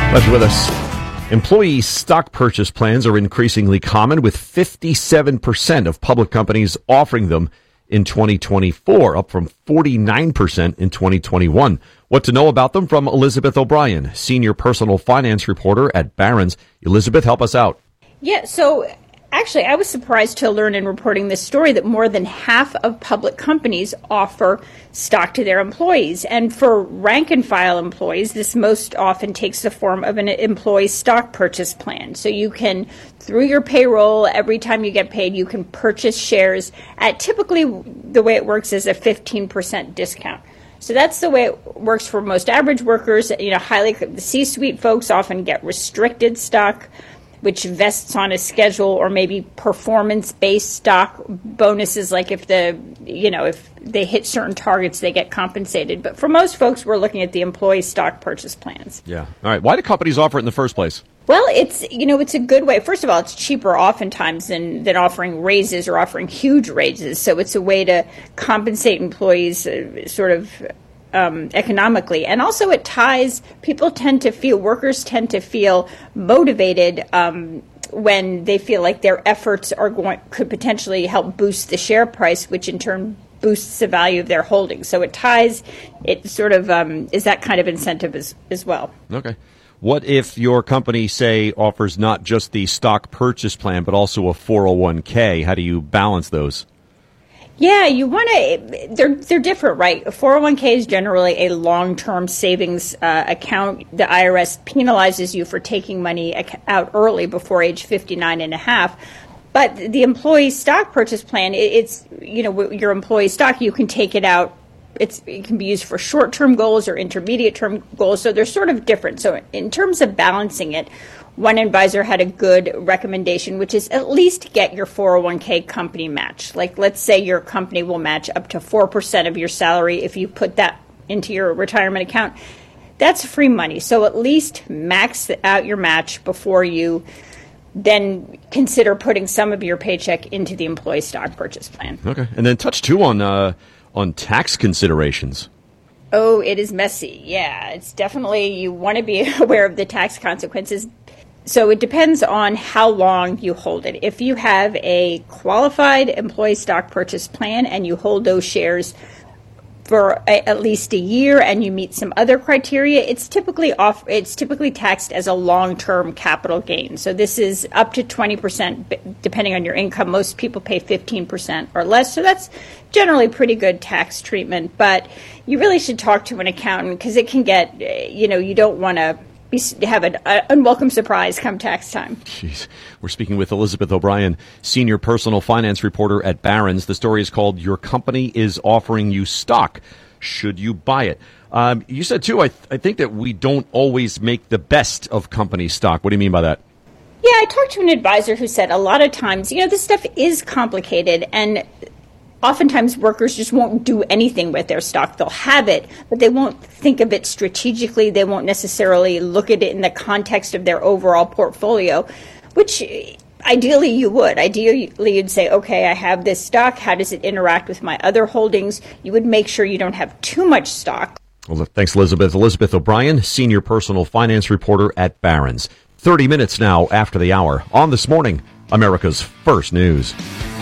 Glad you're with us. Employee stock purchase plans are increasingly common, with 57% of public companies offering them in 2024, up from 49% in 2021. What to know about them from Elizabeth O'Brien, senior personal finance reporter at Barron's. Elizabeth, help us out. Yeah, so actually, I was surprised to learn in reporting this story that more than half of public companies offer stock to their employees. And for rank and file employees, this most often takes the form of an employee stock purchase plan. So you can, through your payroll, every time you get paid, you can purchase shares at typically the way it works is a 15% discount. So that's the way it works for most average workers. The C-suite folks often get restricted stock, which vests on a schedule, or maybe performance-based stock bonuses, like if they hit certain targets, they get compensated. But for most folks, we're looking at the employee stock purchase plans. Yeah. All right. Why do companies offer it in the first place? Well, it's a good way. First of all, it's cheaper oftentimes than offering raises or offering huge raises. So it's a way to compensate employees economically. And also workers tend to feel motivated when they feel like their efforts could potentially help boost the share price, which in turn boosts the value of their holdings. So it is that kind of incentive as well. Okay. What if your company, say, offers not just the stock purchase plan, but also a 401k? How do you balance those? Yeah, they're different, right? A 401k is generally a long-term savings account. The IRS penalizes you for taking money out early before age 59 and a half. But the employee stock purchase plan, your employee stock, you can take it out. It can be used for short-term goals or intermediate-term goals, so they're sort of different. So in terms of balancing it, one advisor had a good recommendation, which is at least get your 401k company match. Like, let's say your company will match up to 4% of your salary if you put that into your retirement account. That's free money. So at least max out your match before you then consider putting some of your paycheck into the employee stock purchase plan. Okay. And then touch too on tax considerations. Oh, it is messy. Yeah, it's definitely, you want to be aware of the tax consequences. So it depends on how long you hold it. If you have a qualified employee stock purchase plan and you hold those shares for at least a year and you meet some other criteria, it's typically taxed as a long-term capital gain. So this is up to 20% depending on your income. Most people pay 15% or less. So that's generally pretty good tax treatment. But you really should talk to an accountant, because it can get, you don't want to have an unwelcome surprise come tax time. Jeez. We're speaking with Elizabeth O'Brien, senior personal finance reporter at Barron's. The story is called "Your Company is Offering You Stock. Should You Buy It?" You said, too, I think that we don't always make the best of company stock. What do you mean by that? Yeah, I talked to an advisor who said a lot of times, this stuff is complicated, and oftentimes workers just won't do anything with their stock. They'll have it, but they won't think of it strategically. They won't necessarily look at it in the context of their overall portfolio, which ideally you would. Ideally, you'd say, okay, I have this stock. How does it interact with my other holdings? You would make sure you don't have too much stock. Well, thanks, Elizabeth. Elizabeth O'Brien, senior personal finance reporter at Barron's. 30 minutes now after the hour on This Morning, America's First News.